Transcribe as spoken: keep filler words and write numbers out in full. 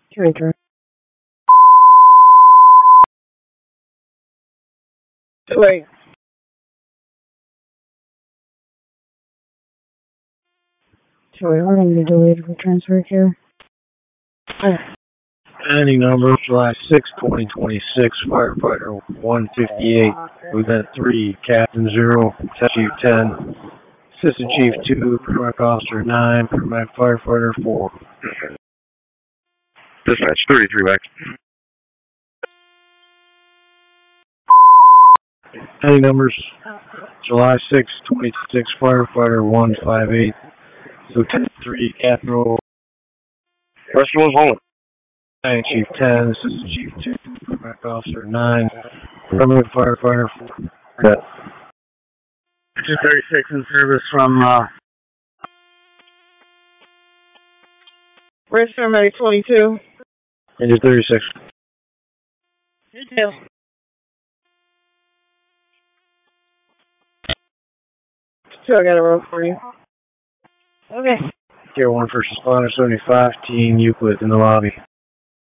Traitor. Wait. Joey, what are you delayed for transfer here? Ending number July sixth, twenty twenty-six, firefighter one fifty-eight, Lieutenant three, Captain zero, Chief ten, Assistant Chief two, Paramedic Officer nine, Paramedic Firefighter four. Dispatch thirty-three back. Ending numbers July sixth, twenty twenty-six, firefighter one fifty-eight, Lieutenant three, Captain zero, Rest one's holding. Chief ten, Assistant Chief two, Paramedic Officer nine, Paramedic Firefighter four. Cut. two thirty-six in service from, uh... Where's paramedic twenty-two? Engine thirty-six. Details. So I got a roll for you. Okay. Tier one first responder seventy-five, Team Euclid in the lobby.